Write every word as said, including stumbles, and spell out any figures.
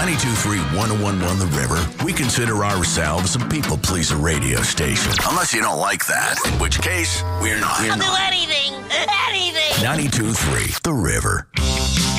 ninety-two point three, one oh one point one The River. We consider ourselves a people-pleaser radio station. Unless you don't like that, in which case, we're not. We're I'll not. do anything, anything. ninety-two point three The River.